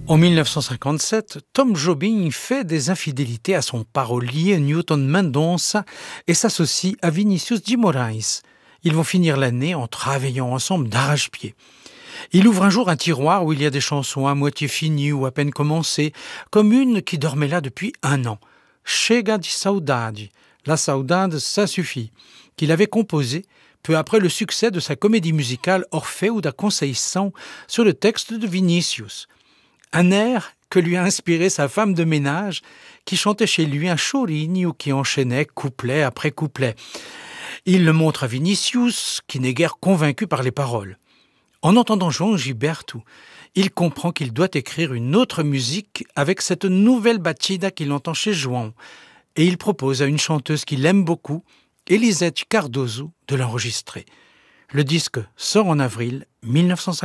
En 1957, Tom Jobim fait des infidélités à son parolier Newton Mendonça et s'associe à Vinícius de Moraes. Ils vont finir l'année en travaillant ensemble d'arrache-pied. Il ouvre un jour un tiroir où il y a des chansons à moitié finies ou à peine commencées, comme une qui dormait là depuis 1 an. Chega de saudade, la saudade, ça suffit, qu'il avait composée peu après le succès de sa comédie musicale Orfeu da Conceição sur le texte de Vinícius. Un air que lui a inspiré sa femme de ménage qui chantait chez lui un chorinho qui enchaînait couplet après couplet. Il le montre à Vinícius qui n'est guère convaincu par les paroles. En entendant João Gilberto, il comprend qu'il doit écrire une autre musique avec cette nouvelle batida qu'il entend chez João et il propose à une chanteuse qu'il aime beaucoup, Elisete Cardoso, de l'enregistrer. Le disque sort en avril 1958.